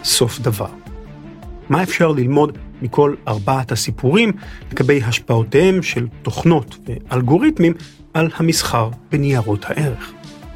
סוף דבר. מה אפשר ללמוד מכל 4 הסיפורים לגבי השפעותיהם של תוכנות ואלגוריתמים על המסחר בניירות הערך?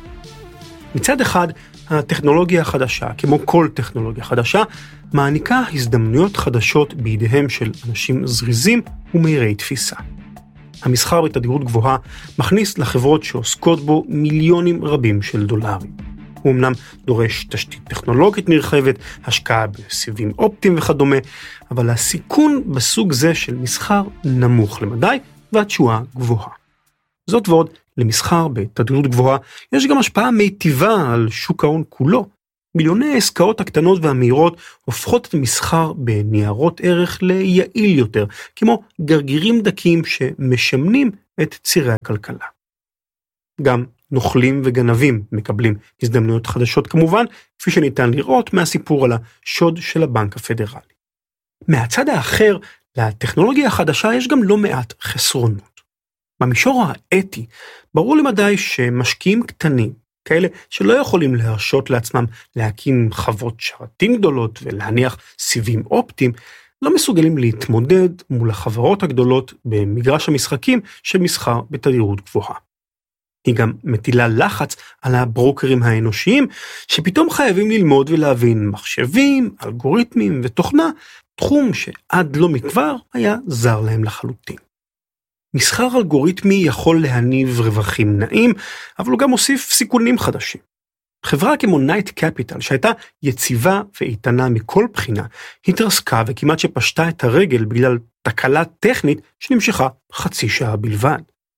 מצד אחד, הטכנולוגיה החדשה, כמו כל טכנולוגיה חדשה, מעניקה הזדמנויות חדשות בידיהם של אנשים זריזים ומהירי תפיסה. המסחר בתדירות גבוהה מכניס לחברות שעוסקות בו מיליונים רבים של דולרים. הוא אמנם דורש תשתית טכנולוגית נרחבת, השקעה בסיבים אופטיים וכדומה, אבל הסיכון בסוג זה של מסחר נמוך למדי והתשואה גבוהה. זאת ועוד, למסחר בתדירות גבוהה יש גם השפעה מיטיבה על שוק ההון כולו. מיליוני העסקאות הקטנות והמהירות הופכות את המסחר בניירות ערך ליעיל יותר, כמו גרגירים דקים שמשמנים את צירי הכלכלה. גם נוכלים וגנבים מקבלים הזדמנויות חדשות כמובן, כפי שניתן לראות מהסיפור על השוד של הבנק הפדרלי. מהצד האחר, לטכנולוגיה החדשה יש גם לא מעט חסרונות. במישור האתי, ברור למדי שמשקיעים קטנים, כאלה שלא יכולים להרשות לעצמם להקים חוות שרתים גדולות ולהניח סיבים אופטיים, לא מסוגלים להתמודד מול החברות הגדולות במגרש המשחקים של מסחר בתדירות גבוהה. היא גם מטילה לחץ על הברוקרים האנושיים, שפתאום חייבים ללמוד ולהבין מחשבים, אלגוריתמים ותוכנה, תחום שעד לא מכבר היה זר להם לחלוטין. מסחר אלגוריתמי יכול להניב רווחים נעים, אבל הוא גם מוסיף סיכונים חדשים. חברה כמו נייט קפיטל, שהייתה יציבה ואיתנה מכל בחינה, התרסקה וכמעט שפשטה את הרגל בגלל תקלה טכנית שנמשכה חצי שעה בלבד.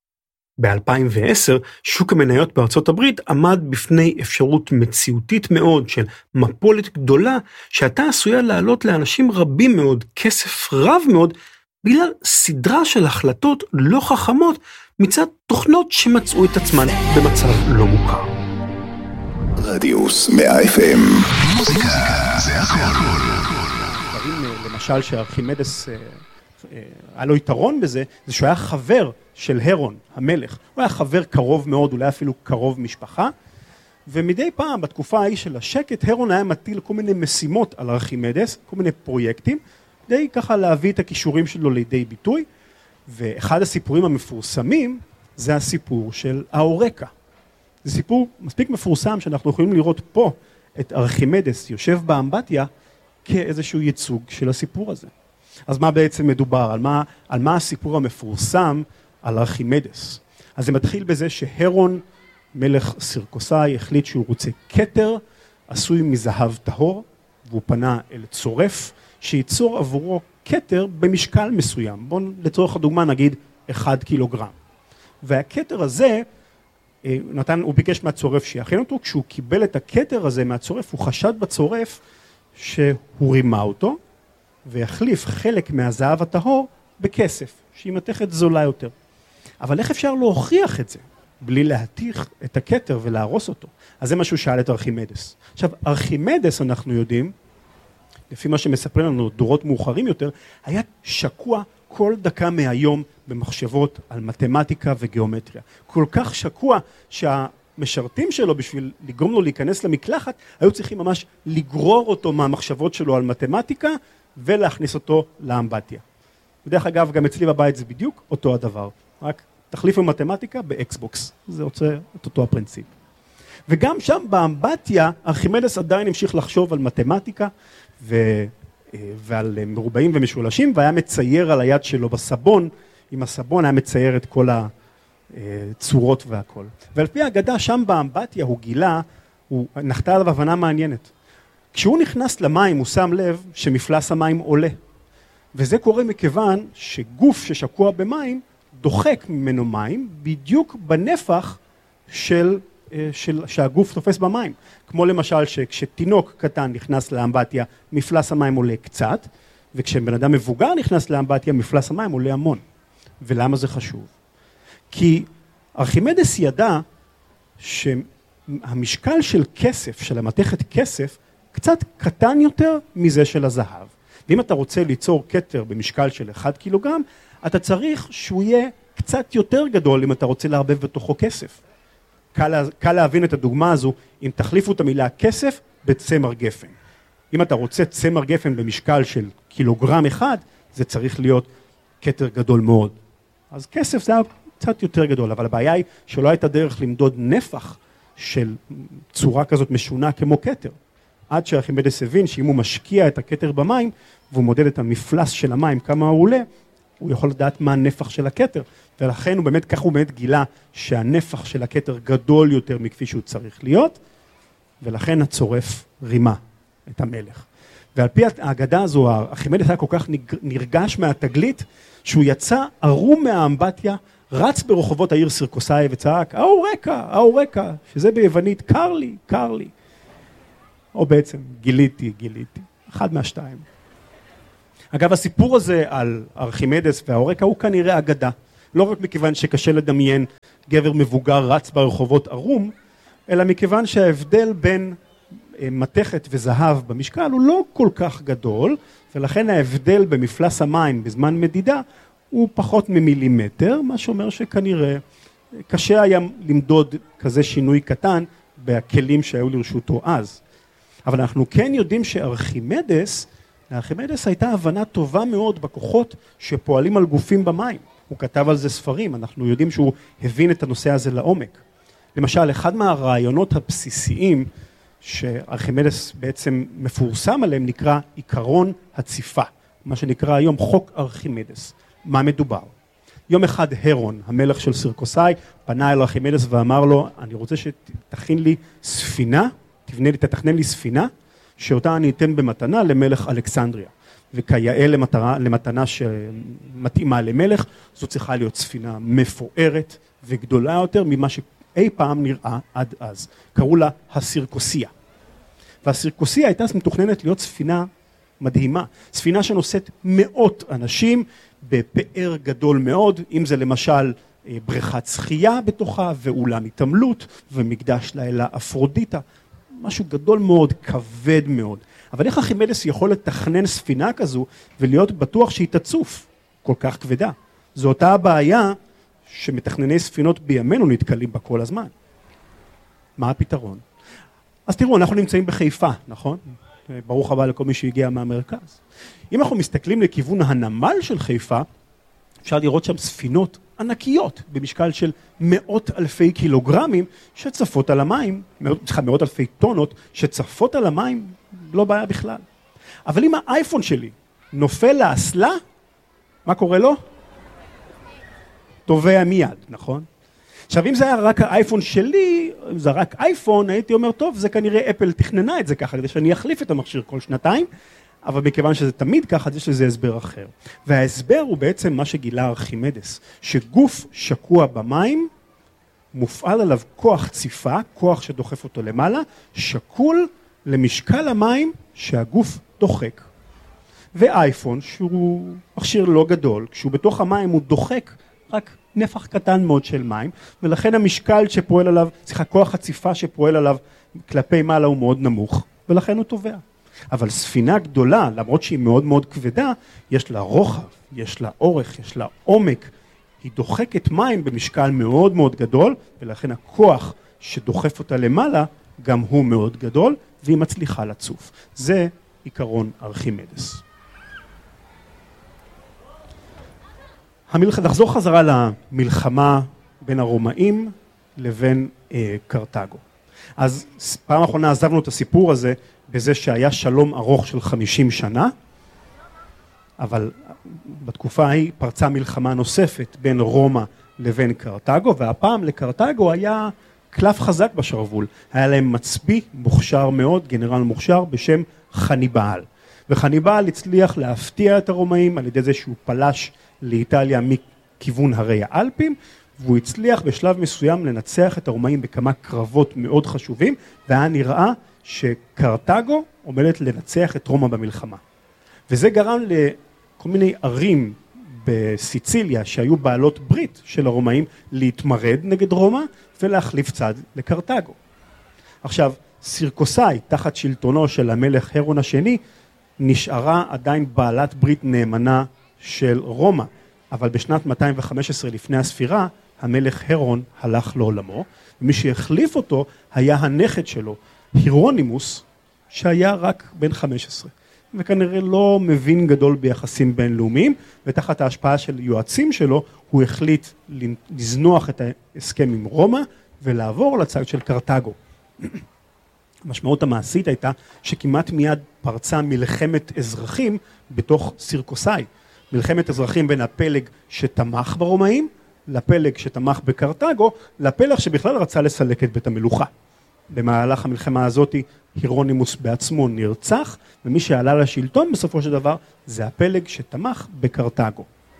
ב-2010, שוק המניות בארצות הברית עמד בפני אפשרות מציאותית מאוד של מפולת גדולה, שהייתה עשויה לעלות לאנשים רבים מאוד, כסף רב מאוד, בגלל סדרה של החלטות לא חכמות מצד תוכנות שמצאו את עצמן במצב לא מוכר. רדיוס 100 FM. מוזיקה זה הכל. למשל שארכימדס היה לו יתרון בזה, זה שהוא היה חבר של הרון, המלך. הוא היה חבר קרוב מאוד, אולי אפילו קרוב משפחה, ומדי פעם בתקופה ההיא של השקט, הרון היה מטיל כל מיני משימות על ארכימדס, כל מיני פרויקטים, כדי ככה להביא את הכישורים שלו לידי ביטוי, ואחד הסיפורים המפורסמים זה הסיפור של האורקה. זה סיפור מספיק מפורסם שאנחנו יכולים לראות פה את ארכימדס יושב באמבטיה כאיזשהו ייצוג של הסיפור הזה. אז מה בעצם מדובר? על מה הסיפור המפורסם על ארכימדס? אז זה מתחיל בזה שהרון, מלך סירקוסאי, החליט שהוא רוצה כתר עשוי מזהב טהור, והוא פנה אל צורף, שייצור עבורו כתר במשקל מסוים. בואו לצורך הדוגמה נגיד 1 קילוגרם. והכתר הזה, הוא ביקש מהצורף שיכין אותו, כשהוא קיבל את הכתר הזה מהצורף, הוא חשד בצורף שהוא רימה אותו, ויחליף חלק מהזהב הטהור בכסף, שהיא מתכת זולה יותר. אבל איך אפשר להוכיח את זה, בלי להתיך את הכתר ולהרוס אותו? אז זה מה שהוא שאל את ארכימדס. עכשיו, ארכימדס אנחנו יודעים, לפי מה שמספרים לנו דורות מאוחרים יותר, היה שקוע כל דקה מהיום במחשבות על מתמטיקה וגיאומטריה. כל כך שקוע שהמשרתים שלו בשביל לגרום לו להיכנס למקלחת, היו צריכים ממש לגרור אותו מהמחשבות שלו על מתמטיקה ולהכניס אותו לאמבטיה. בדרך אגב, גם אצלי בבית זה בדיוק אותו הדבר. רק תחליפו מתמטיקה באקסבוקס. זה רוצה את אותו הפרינציפ. וגם שם באמבטיה, ארכימדס עדיין המשיך לחשוב על מתמטיקה ועל מרובעים ומשולשים, והיה מצייר על היד שלו בסבון, עם הסבון היה מצייר את כל הצורות והכל. ועל פי האגדה, שם באמבטיה הוא גילה, הוא נחתה עליו הבנה מעניינת. כשהוא נכנס למים, הוא שם לב שמפלס המים עולה. וזה קורה מכיוון שגוף ששקוע במים, דוחק ממנו מים, בדיוק בנפח שהגוף תופס במים. כמו למשל שכשתינוק קטן נכנס לאמבטיה, מפלס המים עולה קצת, וכשבן אדם מבוגר נכנס לאמבטיה, מפלס המים עולה המון. ולמה זה חשוב? כי ארכימדס ידע שהמשקל של כסף, של המתכת כסף, קצת קטן יותר מזה של הזהב. ואם אתה רוצה ליצור כתר במשקל של 1 קילוגרם, אתה צריך שהוא יהיה קצת יותר גדול אם אתה רוצה להרבב בתוכו כסף. קל להבין את הדוגמה הזו אם תחליפו את המילה כסף בצמר גפן. אם אתה רוצה צמר גפן במשקל של קילוגרם אחד, זה צריך להיות כתר גדול מאוד. אז כסף זה היה קצת יותר גדול, אבל הבעיה היא שלא הייתה דרך למדוד נפח של צורה כזאת משונה כמו כתר. עד שארכימדס הבין שאם הוא משקיע את הכתר במים, והוא מודד את המפלס של המים, כמה הוא עולה, הוא יכול לדעת מה הנפח של הכתר, ולכן כך הוא באמת גילה שהנפח של הכתר גדול יותר מכפי שהוא צריך להיות, ולכן הצורף רימה את המלך. ועל פי האגדה הזו, ארכימדס היה כל כך נרגש מהתגלית, שהוא יצא ערום מהאמבטיה, רץ ברחובות העיר סירקוסאי וצעק, האורקה, שזה ביוונית, קר לי. או בעצם, גיליתי, אחד מהשתיים. אגב, הסיפור הזה על ארכימדס והאורקה הוא כנראה אגדה. לא רק מכיוון שקשה לדמיין גבר מבוגר רץ ברחובות ערום, אלא מכיוון שההבדל בין מתכת וזהב במשקל הוא לא כל כך גדול, ולכן ההבדל במפלס המים בזמן מדידה הוא פחות ממילימטר, מה שאומר שכנראה קשה היה למדוד כזה שינוי קטן בכלים שהיו לרשותו אז. אבל אנחנו כן יודעים לארכימדס הייתה הבנה טובה מאוד בכוחות שפועלים על גופים במים. הוא כתב על זה ספרים, אנחנו יודעים שהוא הבין את הנושא הזה לעומק. למשל, אחד מהרעיונות הבסיסיים שארכימדס בעצם מפורסם עליהם נקרא עיקרון הציפה, מה שנקרא היום חוק ארכימדס. מה מדובר? יום אחד הרון, המלך של סירקוסאי, פנה אל ארכימדס ואמר לו, אני רוצה שתכין לי ספינה, תתכנן לי ספינה, שאותה אני אתן במתנה למלך אלכסנדריה. וכיאה למתנה שמתאימה למלך, זו צריכה להיות ספינה מפוארת וגדולה יותר ממה שאי פעם נראה עד אז. קראו לה הסירקוסיה. והסירקוסיה הייתה מתוכננת להיות ספינה מדהימה. ספינה שנושאת מאות אנשים בפאר גדול מאוד, אם זה למשל בריכת שחייה בתוכה ואולם התעמלות ומקדש לאלה אפרודיטה. משהו גדול מאוד, כבד מאוד. אבל איך ארכימדס יכול לתכנן ספינה כזו ולהיות בטוח שהיא תצוף כל כך כבדה? זו אותה הבעיה שמתכנני ספינות בימינו נתקלים בה כל הזמן. מה הפתרון? אז תראו, אנחנו נמצאים בחיפה, נכון? ברוך הבא לכל מי שהגיע מהמרכז. אם אנחנו מסתכלים לכיוון הנמל של חיפה, אפשר לראות שם ספינות ענקיות במשקל של מאות אלפי קילוגרמים שצפות על המים, מאות אלפי טונות שצפות על המים, לא בעיה בכלל. אבל אם האייפון שלי נופל לאסלה, מה קורה לו? טובע מיד, נכון? עכשיו, אם זה היה רק האייפון שלי, אם זה רק אייפון, הייתי אומר, טוב, זה כנראה אפל תכננה את זה ככה, כדי שאני אחליף את המכשיר כל שנתיים, אבל מכיוון שזה תמיד ככה, יש לזה הסבר אחר. וההסבר הוא בעצם מה שגילה ארכימדס, שגוף שקוע במים, מופעל עליו כוח ציפה, כוח שדוחף אותו למעלה, שקול למשקל המים שהגוף דוחק. ואייפון, שהוא מכשיר לא גדול, כשהוא בתוך המים הוא דוחק רק נפח קטן מאוד של מים, ולכן המשקל שפועל עליו, כוח הציפה שפועל עליו כלפי מעלה הוא מאוד נמוך, ולכן הוא טובע. אבל ספינה גדולה, למרות שהיא מאוד מאוד כבדה, יש לה רוחב, יש לה אורך, יש לה עומק, היא דוחקת מים במשקל מאוד מאוד גדול, ולכן הכוח שדוחף אותה למעלה, גם הוא מאוד גדול, והיא מצליחה לצוף. זה עיקרון ארכימדס. נחזור חזרה למלחמה בין הרומאים לבין קרתגו. אז פעם האחרונה עזבנו את הסיפור הזה בזה שהיה שלום ארוך של 50 שנה, אבל בתקופה ההיא פרצה מלחמה נוספת בין רומא לבין קרתגו, והפעם לקרתגו היה קלף חזק בשרוול. היה להם מצביא מוכשר מאוד, גנרל מוכשר בשם חניבעל. וחניבעל הצליח להפתיע את הרומאים על ידי זה שהוא פלש לאיטליה מכיוון הרי האלפים, והוא הצליח בשלב מסוים לנצח את הרומאים בכמה קרבות מאוד חשובים, והיה נראה שקרתגו עומדת לנצח את רומא במלחמה. וזה גרם לכל מיני ערים בסיציליה שהיו בעלות ברית של הרומאים להתמרד נגד רומא ולהחליף צד לקרתגו. עכשיו, סירקוסאי, תחת שלטונו של המלך הרון השני, נשארה עדיין בעלת ברית נאמנה של רומא, אבל בשנת 215 לפני הספירה, המלך הרון הלך לעולמו, ומי שהחליף אותו היה הנכד שלו, הירונימוס, שהיה רק בן 15, וכנראה לא מבין גדול ביחסים בינלאומיים, ותחת ההשפעה של יועצים שלו, הוא החליט לזנוח את ההסכם עם רומא, ולעבור לצד של קרתגו. המשמעות המעשית הייתה שכמעט מיד פרצה מלחמת אזרחים בתוך סירקוסאי. מלחמת אזרחים בין הפלג שתמך ברומאים, לפלג שתמך בקרתגו, לפלג שבכלל רצה לסלק את בית המלוכה. במהלך המלחמה הזאת הירונימוס בעצמו נרצח, ומי שעלה לשלטון בסופו של דבר זה הפלג שתמך בקרתגו.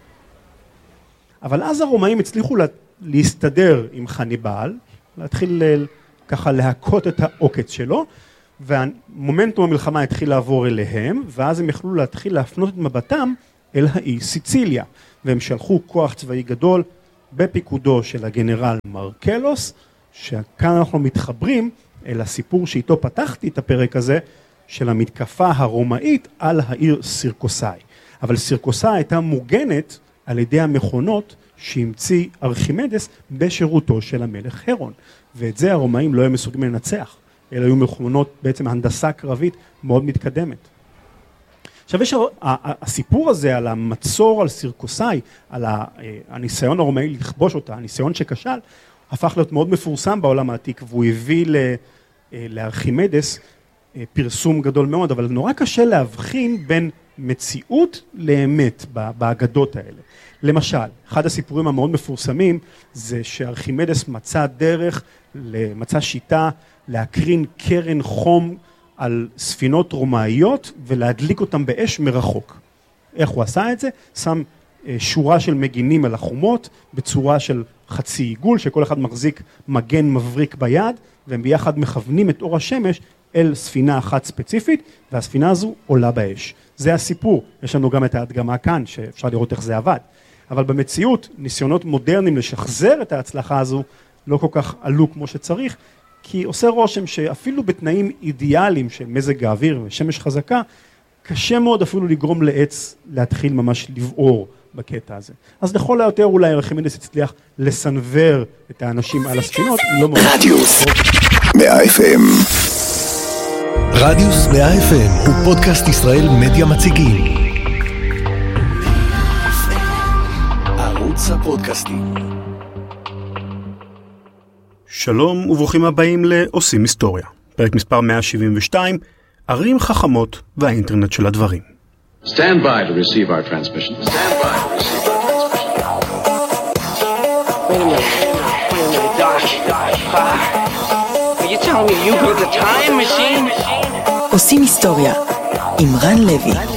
אבל אז הרומאים הצליחו להסתדר עם חניבעל, להתחיל ככה להכות את העוקץ שלו, והמומנטום המלחמה התחיל לעבור אליהם, ואז הם יכלו להתחיל להפנות את מבטם אל האי סיציליה, והם שלחו כוח צבאי גדול בפיקודו של הגנרל מרקלוס, שכאן אנחנו מתחברים אל הסיפור שאיתו פתחתי את הפרק הזה, של המתקפה הרומאית על העיר סירקוסאי. אבל סירקוסאי הייתה מוגנת על ידי המכונות שהמציא ארכימדס בשירותו של המלך הרון, ואת זה הרומאים לא היו מסוגלים לנצח, אלא היו מכונות בעצם הנדסה קרבית מאוד מתקדמת. עכשיו יש הסיפור הזה על המצור על סירקוסאי, על הניסיון הרומאי לכבוש אותה, הניסיון שכשל, הפך להיות מאוד מפורסם בעולם העתיק, והוא הביא לארכימדס פרסום גדול מאוד, אבל נורא קשה להבחין בין מציאות לאמת באגדות האלה. למשל, אחד הסיפורים המאוד מפורסמים זה שארכימדס מצא שיטה להקרין קרן חום על ספינות רומאיות ולהדליק אותם באש מרחוק. איך הוא עשה את זה? שם שורה של מגינים על החומות בצורה של חצי עיגול, שכל אחד מחזיק מגן מבריק ביד, והם ביחד מכוונים את אור השמש אל ספינה אחת ספציפית, והספינה הזו עולה באש. זה הסיפור. יש לנו גם את ההדגמה כאן, שאפשר לראות איך זה עבד. אבל במציאות, ניסיונות מודרניים לשחזר את ההצלחה הזו, לא כל כך עלו כמו שצריך, כי עושה רושם שאפילו בתנאים אידיאליים של מזג האוויר ושמש חזקה, קשה מאוד אפילו לגרום לעץ להתחיל ממש לבעור בקטע הזה. אז לכל היותר אולי ארכימדס הצליח לסנבר את האנשים על הספינות. רדיוס 100 FM. רדיוס 100 FM הוא פודקאסט ישראל מדיה מציגים. ערוץ הפודקאסטים. שלום וברוכים הבאים לעושים היסטוריה. פרק מספר 172, ערים חכמות והאינטרנט של הדברים. Stand by to receive our transmission. Stand by to receive our transmission. Wait a minute, Doc. Are you telling me you built a time machine? עושים היסטוריה עם רן לוי.